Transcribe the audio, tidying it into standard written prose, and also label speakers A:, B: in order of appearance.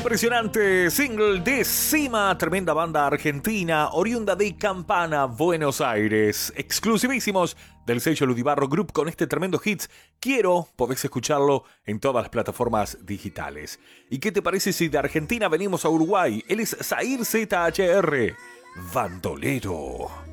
A: Impresionante single de Cima, tremenda banda argentina, oriunda de Campana, Buenos Aires. Exclusivísimos del sello Ludibarro Group con este tremendo hit. Quiero, podés escucharlo en todas las plataformas digitales. ¿Y qué te parece si de Argentina venimos a Uruguay? Él es Zair ZHR, Bandolero.